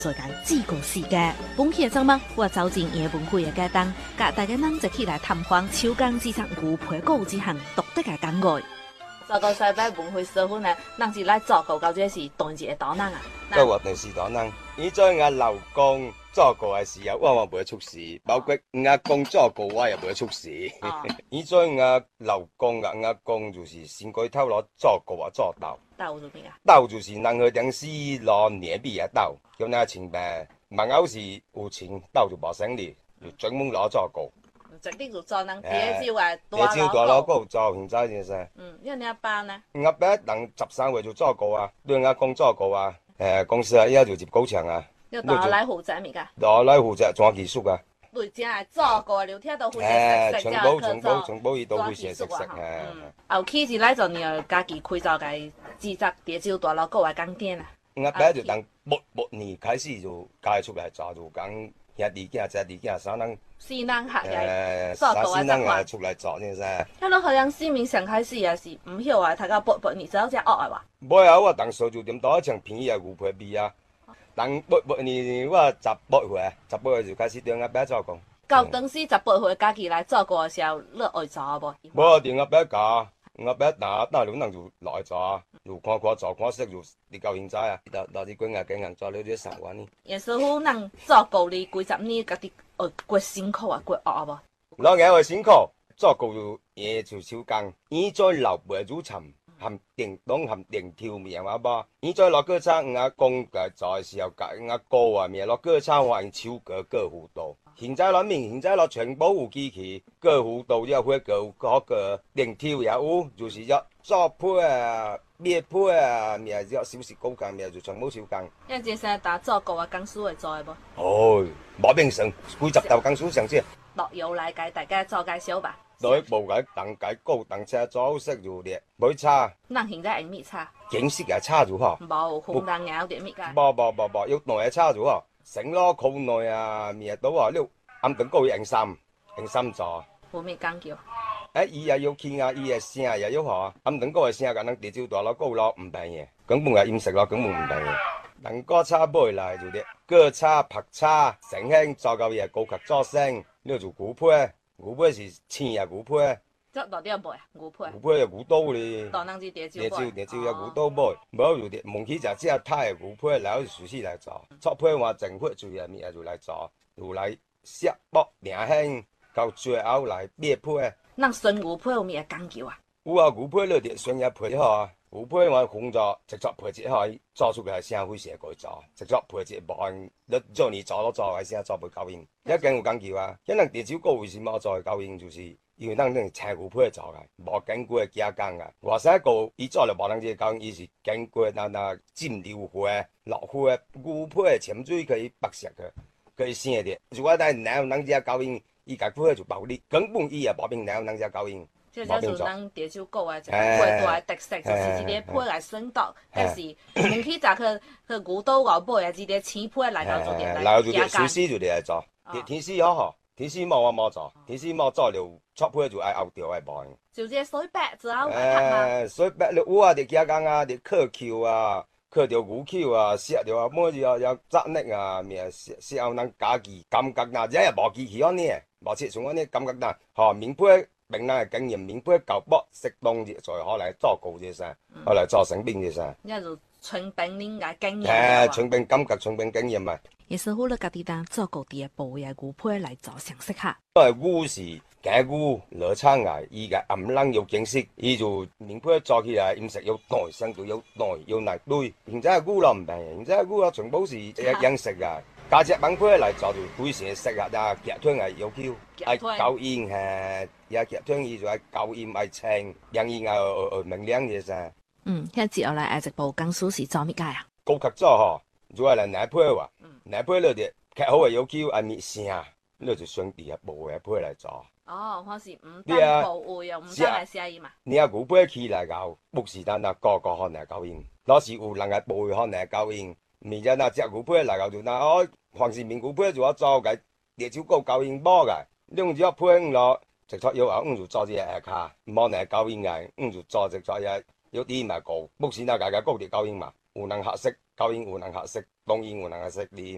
在介幾個時間，本期嘅節目我走進夜本會嘅街燈，甲大家人一起來探訪秋江市場牛皮糕之行獨特嘅感覺。做個西北本會社會呢，人是來做個到這是當日嘅檔人啊。 都活定是檔人，以前我老公做過嘅時候，我唔會出事，包括我阿公做過，我也唔會出事。以前我老公啊，我阿公就是先改頭攞做過啊，做豆。 豆做咩啊？ 豆就是人去頂時攞年尾嘅豆，咁呢前邊萬偶是有錢豆就冇生意，就專門攞做過。 直啲就做人碟招啊， 碟招大攞糕做，現在先生。 因為你阿爸呢？ 我阿爸等13歲就做過啊，對我阿公做過啊。公司啊，依家就接高牆啊。 要打來負責咪㗎？ 打來負責做技術啊。 對，真係做過了，聽到負責食， 全部伊都負責食。 後期是來做你家己開做嘅製作碟招大佬糕嘅工店啊。 我阿爸就等末年開始就家出來做，就講兄弟囝、姐弟囝三人。 四人客嘅， 四人啊出來做先生。 聽到好像市面上開始也是唔曉啊，大家8年之後只惡嘅話。 冇啊，我當時就點到一場便宜嘅牛皮味啊。等8年我18歲就開始對我阿爸做工。 到當時18歲家己來做過嘅時候，你會做無？ 冇對我阿爸教，我阿爸打兩人就來做，就看做看識就你到現在啊，到啲幾廿人做了啲3萬呢。 也是好能做過你幾十年，家己過辛苦啊，過惡無？ 老嘢會辛苦，做過就嘢就少工，伊再留袂住沉。含電動含電條面啊噃，以前落歌廠，我阿公在做嘅時候，我哥啊面落歌廠玩手割割弧刀。現在落面，現在落全部有機器，割弧刀也會割，嗰個電條也有，就是要做配啊、滅配啊，面要少時高工，面就全部少工。 因為這些打做過啊，工書會做嘅無？ 哦，冇變成幾十道工書上先。 落油來介大家做介紹吧。 對，無解等解高等車做識就劣，冇差。 咱現在用咩叉？ 景色也差咗嗬。 冇，紅燈咬啲咩㗎？ 冇，要內也差咗嗬。成咯靠內啊，面到啊，你暗等高用心做。 冇咩講究。 伊也要傾啊，伊嘅聲也要學，暗等高嘅聲咁能地招大咯高咯唔平嘅，根本係飲食咯，根本唔平嘅。等歌叉杯嚟就啲歌叉、拍叉、成興做夠嘢高級做聲，呢就古配。牛皮是青啊，牛皮。 做到啲賣啊，牛皮。 牛皮又牛刀咧。 當人是碟招有牛刀賣，冇就啲門起就只係太牛皮，然後熟悉來做。做皮話政府注意面就來做，就來削剝定興，到最後來滅皮。 咱純牛皮有咩講究啊？ 有啊，牛皮你哋純一皮好，牛皮我工作直接皮折可以做出來聲非常改做，直接皮折無你做你做都做嘅聲做唔夠用。一間有講究啊，因為地招高為什麼做夠用，就是因為咱用青牛皮做嘅，無經過加工嘅。外省個伊做了無能這夠用，伊是經過那浸流花、落花，牛皮潛水可以白色嘅，可以生的。如果咱哪有能這夠用，伊家皮就暴力，根本伊也無變哪有能這夠用。 即係就咱碟招糕啊，就配大特色，就是一個配來選擇，但是門起就去牛刀牛背啊，一個青配來到做點來加工。 天絲就嚟做，天絲好，天絲冇我冇做，天絲冇做了，出配就愛拗掉愛幫。 就這水白之後拍嘛。 水白你有啊，啲加工啊，啲刻扣啊，刻條牛扣啊，削條啊，每要紮力啊，面削後能加機感覺嗱，這也無機器安尼，無切從安尼感覺嗱，嗬面配。明仔經驗，面配舊剝適當熱才可嚟做糕啫噻，可嚟做成餅啫噻。 一就純餅恁個經驗。 純餅感覺，純餅經驗嘛。 也是好了，家己當做糕啲布嘅牛皮來做常識下。 因為牛是假牛落廠嚟，伊個暗冷有景色，伊就面配做起來飲食有耐性，就有耐有耐對。現在牛咯唔平，現在牛啊全部是養食啊。加隻面皮嚟做就非常適合啊，夾湯係要求，係夠煙係，也夾湯伊就係夠煙係清，讓伊明亮嘅噻。 現接落嚟直播講書是做咩解啊？ 高級做嗬，如果係奶皮話，奶皮你哋夾好嘅要求係滅聲，你就上第一步嘅皮嚟做。 哦，我是唔單部位又唔單係寫意嘛。 你啊牛皮起嚟搞，不是單單個可能夠煙，攞時有人嘅部位可能夠煙。咪就嗱隻牛皮嚟搞就嗱，我凡是面牛皮就我做嘅，碟招糕夠煙波嘅，你用隻皮落，直接要啊，就做隻下卡，冇能夠煙嘅，就做直接嘢，要啲咪糕，目前啊大家糕啲夠煙嘛，有能合適，夠煙有能合適，當然有能合適啲。